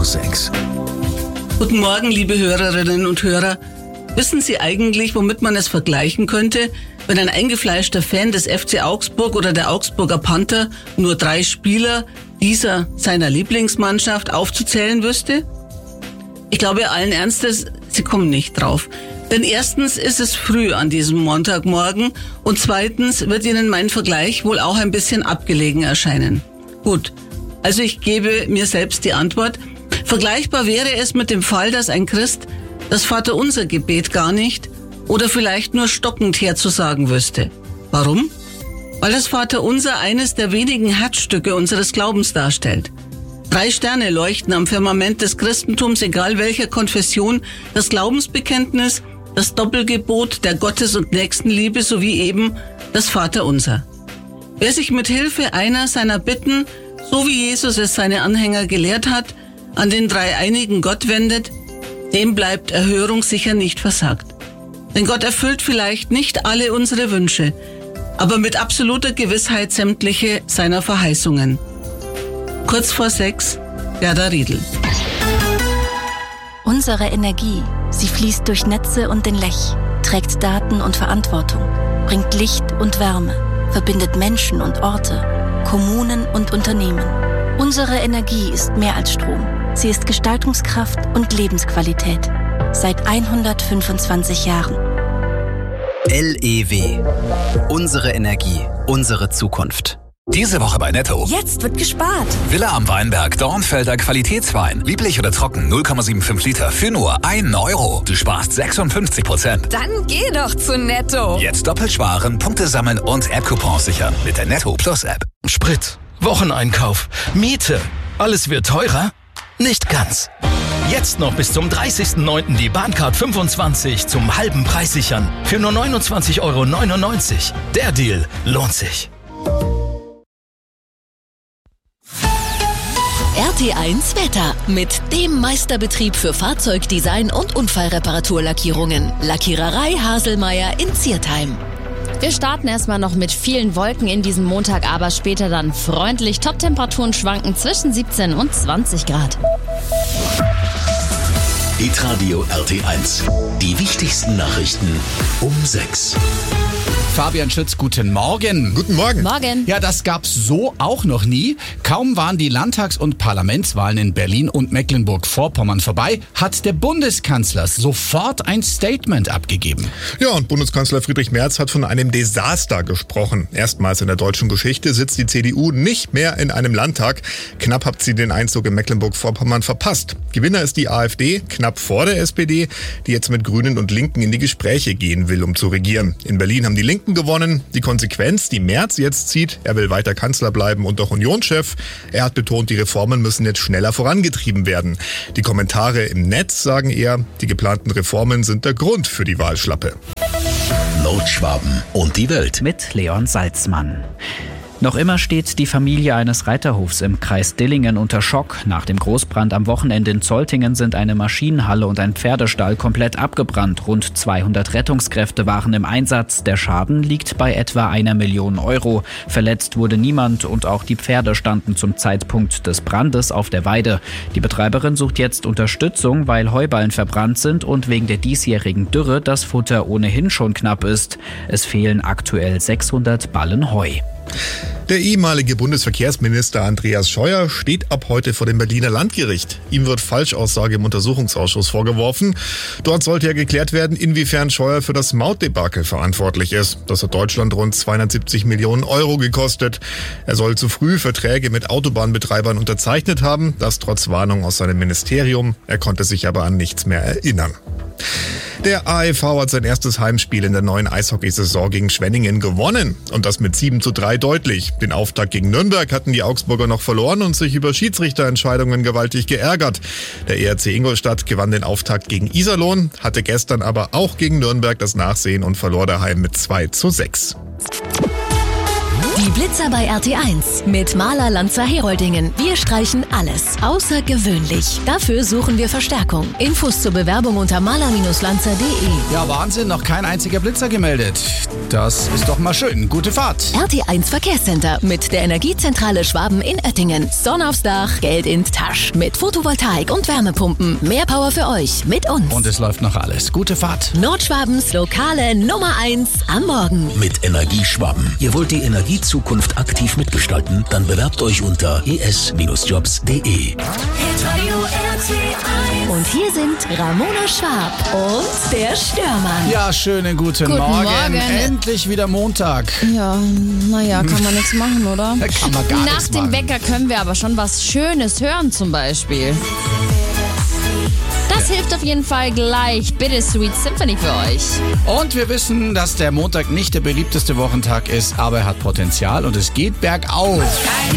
6. Guten Morgen, liebe Hörerinnen und Hörer. Wissen Sie eigentlich, womit man es vergleichen könnte, wenn ein eingefleischter Fan des FC Augsburg oder der Augsburger Panther nur 3 Spieler dieser seiner Lieblingsmannschaft aufzuzählen wüsste? Ich glaube allen Ernstes, Sie kommen nicht drauf. Denn erstens ist es früh an diesem Montagmorgen und zweitens wird Ihnen mein Vergleich wohl auch ein bisschen abgelegen erscheinen. Gut, also ich gebe mir selbst die Antwort. Vergleichbar wäre es mit dem Fall, dass ein Christ das Vaterunser-Gebet gar nicht oder vielleicht nur stockend herzusagen wüsste. Warum? Weil das Vaterunser eines der wenigen Herzstücke unseres Glaubens darstellt. 3 Sterne leuchten am Firmament des Christentums, egal welcher Konfession, das Glaubensbekenntnis, das Doppelgebot der Gottes- und Nächstenliebe sowie eben das Vaterunser. Wer sich mit Hilfe einer seiner Bitten, so wie Jesus es seine Anhänger gelehrt hat, an den dreieinigen Gott wendet, dem bleibt Erhörung sicher nicht versagt. Denn Gott erfüllt vielleicht nicht alle unsere Wünsche, aber mit absoluter Gewissheit sämtliche seiner Verheißungen. Kurz vor 6, Gerda Riedl. Unsere Energie, sie fließt durch Netze und den Lech, trägt Daten und Verantwortung, bringt Licht und Wärme, verbindet Menschen und Orte, Kommunen und Unternehmen. Unsere Energie ist mehr als Strom. Sie ist Gestaltungskraft und Lebensqualität. Seit 125 Jahren. LEW. Unsere Energie, unsere Zukunft. Diese Woche bei Netto. Jetzt wird gespart. Villa am Weinberg, Dornfelder Qualitätswein. Lieblich oder trocken, 0,75 Liter für nur 1 Euro. Du sparst 56%. Dann geh doch zu Netto. Jetzt doppelt sparen, Punkte sammeln und App-Coupons sichern mit der Netto Plus App. Sprit, Wocheneinkauf, Miete. Alles wird teurer? Nicht ganz. Jetzt noch bis zum 30.09. die Bahncard 25 zum halben Preis sichern. Für nur 29,99 €. Der Deal lohnt sich. RT1 Wetter mit dem Meisterbetrieb für Fahrzeugdesign und Unfallreparaturlackierungen. Lackiererei Haselmeier in Ziertheim. Wir starten erstmal noch mit vielen Wolken in diesem Montag, aber später dann freundlich. Top-Temperaturen schwanken zwischen 17 und 20 Grad. Hitradio RT1. Die wichtigsten Nachrichten um 6. Fabian Schütz, guten Morgen. Guten Morgen. Morgen. Ja, das gab's so auch noch nie. Kaum waren die Landtags- und Parlamentswahlen in Berlin und Mecklenburg-Vorpommern vorbei, hat der Bundeskanzler sofort ein Statement abgegeben. Ja, und Bundeskanzler Friedrich Merz hat von einem Desaster gesprochen. Erstmals in der deutschen Geschichte sitzt die CDU nicht mehr in einem Landtag. Knapp hat sie den Einzug in Mecklenburg-Vorpommern verpasst. Gewinner ist die AfD, knapp vor der SPD, die jetzt mit Grünen und Linken in die Gespräche gehen will, um zu regieren. In Berlin haben die Linken gewonnen. Die Konsequenz, die Merz jetzt zieht, er will weiter Kanzler bleiben und auch Unionschef. Er hat betont, die Reformen müssen jetzt schneller vorangetrieben werden. Die Kommentare im Netz sagen eher, die geplanten Reformen sind der Grund für die Wahlschlappe. Nordschwaben und die Welt. Mit Leon Salzmann. Noch immer steht die Familie eines Reiterhofs im Kreis Dillingen unter Schock. Nach dem Großbrand am Wochenende in Zoltingen sind eine Maschinenhalle und ein Pferdestall komplett abgebrannt. Rund 200 Rettungskräfte waren im Einsatz. Der Schaden liegt bei etwa 1 Million Euro. Verletzt wurde niemand und auch die Pferde standen zum Zeitpunkt des Brandes auf der Weide. Die Betreiberin sucht jetzt Unterstützung, weil Heuballen verbrannt sind und wegen der diesjährigen Dürre das Futter ohnehin schon knapp ist. Es fehlen aktuell 600 Ballen Heu. Der ehemalige Bundesverkehrsminister Andreas Scheuer steht ab heute vor dem Berliner Landgericht. Ihm wird Falschaussage im Untersuchungsausschuss vorgeworfen. Dort sollte ja geklärt werden, inwiefern Scheuer für das Mautdebakel verantwortlich ist. Das hat Deutschland rund 270 Millionen Euro gekostet. Er soll zu früh Verträge mit Autobahnbetreibern unterzeichnet haben, das trotz Warnung aus seinem Ministerium. Er konnte sich aber an nichts mehr erinnern. Der AEV hat sein erstes Heimspiel in der neuen Eishockeysaison gegen Schwenningen gewonnen. Und das mit 7:3 deutlich. Den Auftakt gegen Nürnberg hatten die Augsburger noch verloren und sich über Schiedsrichterentscheidungen gewaltig geärgert. Der ERC Ingolstadt gewann den Auftakt gegen Iserlohn, hatte gestern aber auch gegen Nürnberg das Nachsehen und verlor daheim mit 2:6. Die Blitzer bei RT1 mit Maler Lanzer Heroldingen. Wir streichen alles außergewöhnlich. Dafür suchen wir Verstärkung. Infos zur Bewerbung unter maler-lanzer.de. Ja, Wahnsinn, noch kein einziger Blitzer gemeldet. Das ist doch mal schön. Gute Fahrt. RT1 Verkehrscenter mit der Energiezentrale Schwaben in Oettingen. Sonne aufs Dach, Geld ins Tasch. Mit Photovoltaik und Wärmepumpen. Mehr Power für euch mit uns. Und es läuft noch alles. Gute Fahrt. Nordschwabens lokale Nummer 1 am Morgen. Mit Energieschwaben. Ihr wollt die Energiezukunft aktiv mitgestalten? Dann bewerbt euch unter es-jobs.de. Und hier sind Ramona Schwab und der Störmann. Ja, schönen guten Morgen. Endlich wieder Montag. Ja, naja, kann man nichts machen, oder? Kann man gar Nach nichts dem machen. Wecker können wir aber schon was Schönes hören zum Beispiel. Das hilft auf jeden Fall gleich. Bittersweet Symphony für euch. Und wir wissen, dass der Montag nicht der beliebteste Wochentag ist, aber er hat Potenzial und es geht bergauf.